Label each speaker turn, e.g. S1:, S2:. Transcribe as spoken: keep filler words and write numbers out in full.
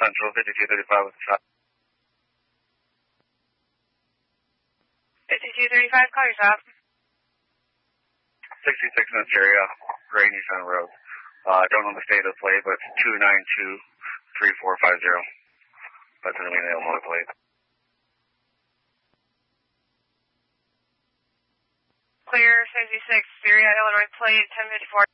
S1: Central, fifty-two thirty-five with the shop.
S2: fifty-two thirty-five, call your shop.
S1: sixty-six Ontario, Gray Nissan Road. I uh, don't know the state of the plate, but it's two nine two three four five zero. That's an Illinois plate.
S2: Clear, sixty-six, Syria, Illinois plate, ten fifty-four.